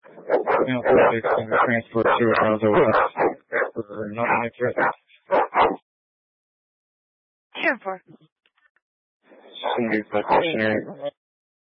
Subjects in the transport to Gaza West were not only threatened. 10-4. Cindy, questionnaire.